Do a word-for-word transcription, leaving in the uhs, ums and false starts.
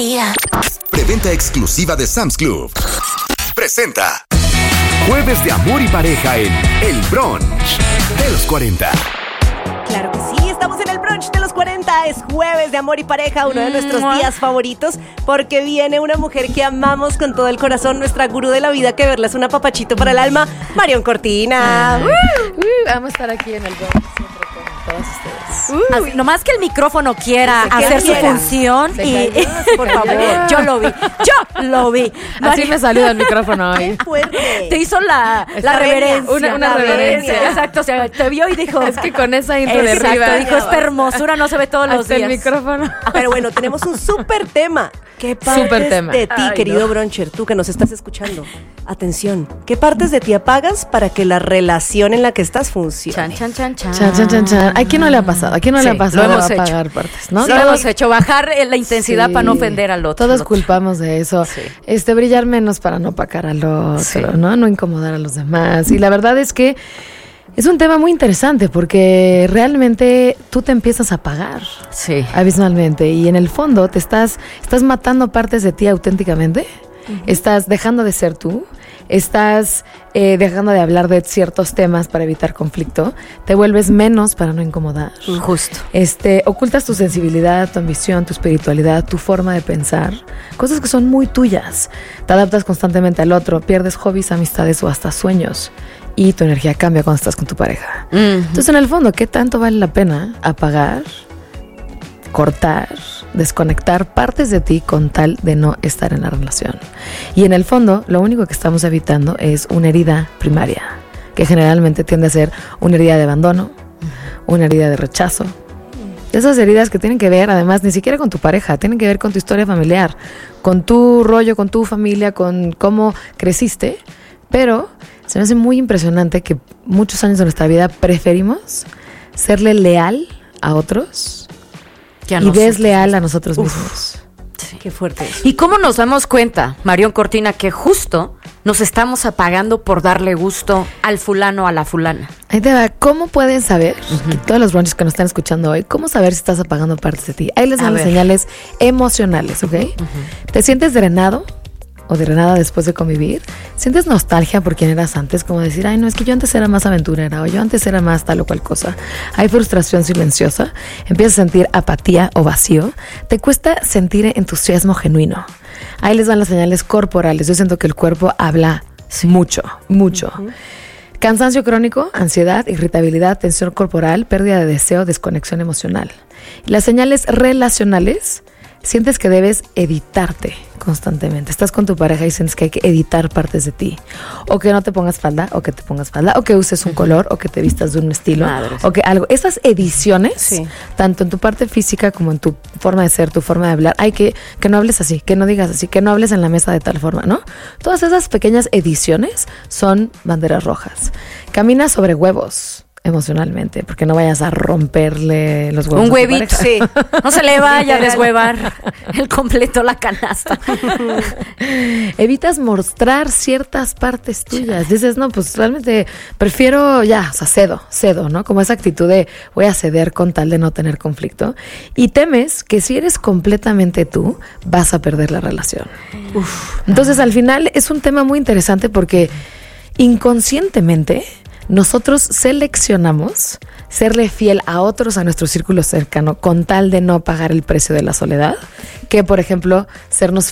Preventa exclusiva de Sam's Club presenta Jueves de Amor y Pareja en El Brunch de los cuarenta. Claro que sí, estamos en el brunch de los cuarenta. Es Jueves de Amor y Pareja, uno de nuestros días favoritos, porque viene una mujer que amamos con todo el corazón, nuestra gurú de la vida, que verla es un apapachito para el alma, Marion Cortina. Uh, uh, vamos a estar aquí en el brunch siempre con todos ustedes. Uh, Así, nomás que el micrófono quiera que hacer quiera. su función Se y cayó, se por cayó. favor, yo lo vi, yo lo vi. Así me salió del micrófono hoy. ¡Qué fuerte! Te hizo la, la Está reverencia. Una- una La reverencia. Exacto, o sea, te vio y dijo. Es que con esa intro de Exacto, arriba. dijo, esta hermosura no se ve todos los Hasta días. el micrófono. Pero bueno, tenemos un súper tema. ¿Qué partes Súper tema. de ti, Ay, querido no. bruncher, tú que nos estás escuchando? Atención, ¿qué partes de ti apagas para que la relación en la que estás funcione? Chan, chan, chan, chan. Chan, chan, chan, chan. ¿A quién no le ha pasado? ¿A quién no Sí, le ha pasado lo hemos a hecho. apagar partes? ¿no? Lo Todos- hemos hecho, bajar eh, la intensidad Sí. para no ofender al otro. Todos al otro. culpamos de eso. Sí. Este, brillar menos para no opacar al otro, Sí. ¿no? No incomodar a los demás. Y la verdad es que es un tema muy interesante porque realmente tú te empiezas a apagar Sí. abismalmente y en el fondo te estás, estás matando partes de ti auténticamente. Estás dejando de ser tú. Estás eh, dejando de hablar de ciertos temas para evitar conflicto. Te vuelves menos para no incomodar. Justo. Este, ocultas tu sensibilidad, tu ambición, tu espiritualidad, tu forma de pensar, cosas que son muy tuyas. Te adaptas constantemente al otro, pierdes hobbies, amistades o hasta sueños y tu energía cambia cuando estás con tu pareja. Entonces, en el fondo, ¿qué tanto vale la pena apagar, cortar, desconectar partes de ti con tal de no estar en la relación? Y en el fondo, lo único que estamos evitando es una herida primaria, que generalmente tiende a ser una herida de abandono, una herida de rechazo. Esas heridas que tienen que ver, además, ni siquiera con tu pareja, tienen que ver con tu historia familiar, con tu rollo, con tu familia, con cómo creciste. Pero se me hace muy impresionante que muchos años de nuestra vida preferimos serle leal a otros Que a y nosotros. desleal a nosotros mismos. Sí. Qué fuerte es. ¿Y cómo nos damos cuenta, Marion Cortina, que justo nos estamos apagando por darle gusto al fulano o a la fulana? Ahí te va. ¿Cómo pueden saber, y todos los brunches que nos están escuchando hoy, cómo saber si estás apagando partes de ti? Ahí les A dan las ver. señales emocionales, ¿ok? ¿Te sientes drenado o drenada después de convivir? ¿Sientes nostalgia por quien eras antes? Como decir, ay, no, es que yo antes era más aventurera o yo antes era más tal o cual cosa. Hay frustración silenciosa. Empiezas a sentir apatía o vacío. Te cuesta sentir entusiasmo genuino. Ahí les dan las señales corporales. Yo siento que el cuerpo habla mucho, mucho. Cansancio crónico, ansiedad, irritabilidad, tensión corporal, pérdida de deseo, desconexión emocional. Las señales relacionales, sientes que debes editarte constantemente. Estás con tu pareja y sientes que hay que editar partes de ti. O que no te pongas falda, o que te pongas falda, o que uses un color, o que te vistas de un estilo, Madres. o que algo. Esas ediciones, Sí. tanto en tu parte física como en tu forma de ser, tu forma de hablar, hay que que no hables así, que no digas así, que no hables en la mesa de tal forma, ¿no? Todas esas pequeñas ediciones son banderas rojas. Camina sobre huevos emocionalmente, porque no vayas a romperle los huevos. Un a tu huevito, pareja. sí. No se le vaya a deshuevar el completo la canasta. Evitas mostrar ciertas partes tuyas. Dices, no, pues realmente prefiero ya, o sea, cedo, cedo, ¿no? Como esa actitud de voy a ceder con tal de no tener conflicto. Y temes que si eres completamente tú, vas a perder la relación. Uf. Entonces, al final es un tema muy interesante porque inconscientemente nosotros seleccionamos serle fiel a otros, a nuestro círculo cercano, con tal de no pagar el precio de la soledad, que por ejemplo, sernos